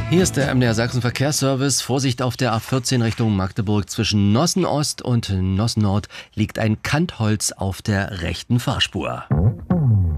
Hier ist der MDR Sachsen Verkehrsservice. Vorsicht auf der A14 Richtung Magdeburg. Zwischen Nossen Ost und Nossen Nord liegt ein Kantholz auf der rechten Fahrspur.